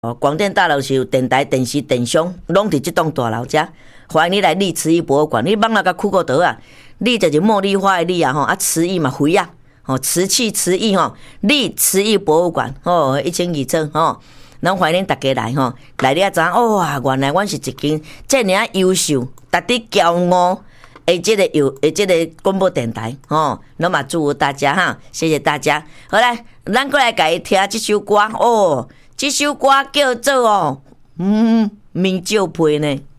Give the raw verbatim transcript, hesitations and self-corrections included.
哦，广电大楼是有电台、电视、电商，拢伫即栋大楼遮。欢迎你来丽慈艺博物馆，你网络甲去过倒啊？丽就是茉莉花的丽啊吼，啊慈艺嘛肥啊，吼瓷器瓷艺吼，丽慈艺博物馆吼，一清二楚吼。咱欢迎大家来吼，来你啊知影哇，原来阮是一间这尔优秀、值得骄傲的即个有的即个广播电台吼，那么祝福大家哈，谢谢大家。好来，咱过来甲伊听即首歌哦。这首歌叫做哦，嗯，面照配呢。